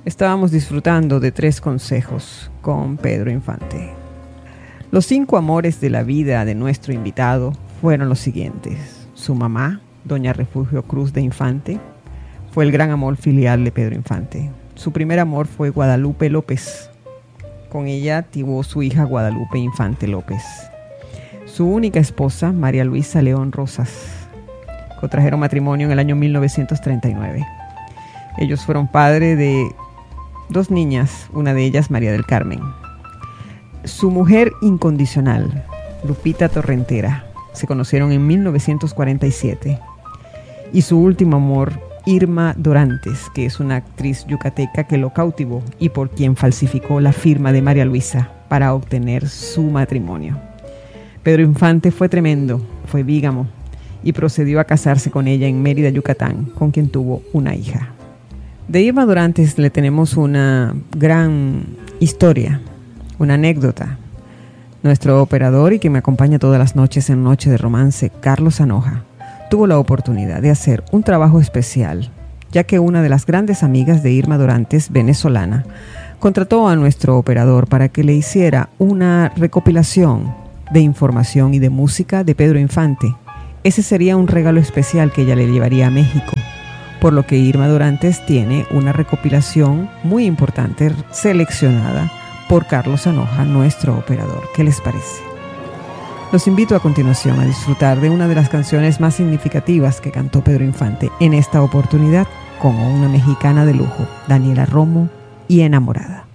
Estábamos disfrutando de 3 consejos con Pedro Infante. Los 5 amores de la vida de nuestro invitado fueron los siguientes. Su mamá, doña Refugio Cruz de Infante, fue el gran amor filial de Pedro Infante. Su primer amor fue Guadalupe López. Con ella tuvo su hija Guadalupe Infante López. Su única esposa, María Luisa León Rosas, contrajeron matrimonio en el año 1939. Ellos fueron padres de 2 niñas, una de ellas María del Carmen. Su mujer incondicional, Lupita Torrentera, se conocieron en 1947. Y su último amor, Irma Dorantes, que es una actriz yucateca que lo cautivó y por quien falsificó la firma de María Luisa para obtener su matrimonio. Pedro Infante fue tremendo, fue bígamo y procedió a casarse con ella en Mérida, Yucatán, con quien tuvo una hija. De Irma Dorantes le tenemos una gran historia, una anécdota. Nuestro operador y que me acompaña todas las noches en Noche de Romance, Carlos Anoja, tuvo la oportunidad de hacer un trabajo especial, ya que una de las grandes amigas de Irma Dorantes, venezolana, contrató a nuestro operador para que le hiciera una recopilación de información y de música de Pedro Infante. Ese sería un regalo especial que ella le llevaría a México, por lo que Irma Dorantes tiene una recopilación muy importante seleccionada por Carlos Anoja, nuestro operador. ¿Qué les parece? Los invito a continuación a disfrutar de una de las canciones más significativas que cantó Pedro Infante en esta oportunidad con una mexicana de lujo, Daniela Romo y Enamorada.